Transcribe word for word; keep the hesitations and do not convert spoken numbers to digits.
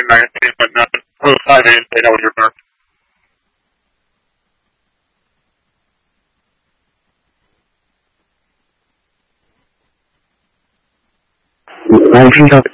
in nineteen, but not oh five eight. They know what you're doing. nineteen